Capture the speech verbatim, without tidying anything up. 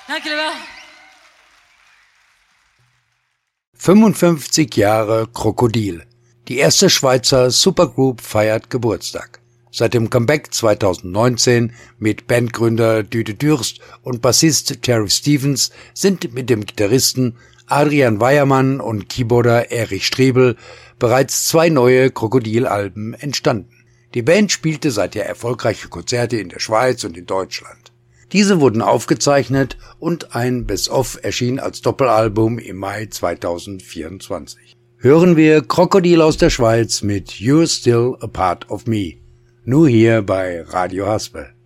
Danke, lieber. fünfundfünfzig Jahre Krokodil. Die erste Schweizer Supergroup feiert Geburtstag. Seit dem Comeback zweitausendneunzehn mit Bandgründer Düde Dürst und Bassist Terry Stevens sind mit dem Gitarristen Adrian Weiermann und Keyboarder Erich Strebel bereits zwei neue Krokodil-Alben entstanden. Die Band spielte seither erfolgreiche Konzerte in der Schweiz und in Deutschland. Diese wurden aufgezeichnet und ein Best-of erschien als Doppelalbum im Mai zweitausendvierundzwanzig. Hören wir Krokodil aus der Schweiz mit You're Still a Part of Me. Nur hier bei Radio Haspel.